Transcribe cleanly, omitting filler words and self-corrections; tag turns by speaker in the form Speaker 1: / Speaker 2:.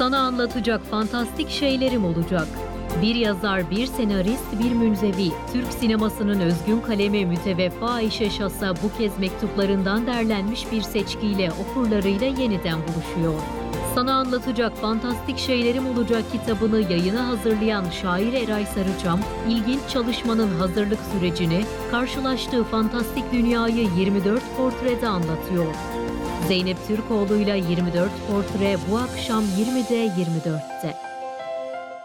Speaker 1: Sana anlatacak fantastik şeylerim olacak. Bir yazar, bir senarist, bir münzevi. Türk sinemasının özgün kalemi müteveffa Ayşe Şasa bu kez mektuplarından derlenmiş bir seçkiyle okurlarıyla yeniden buluşuyor. Sana anlatacak fantastik şeylerim olacak kitabını yayına hazırlayan şair Eray Sarıçam, ilginç çalışmanın hazırlık sürecini, karşılaştığı fantastik dünyayı 24 portrede anlatıyor. Zeynep Türkoğlu'yla 24 portre bu akşam 20'de 24'te.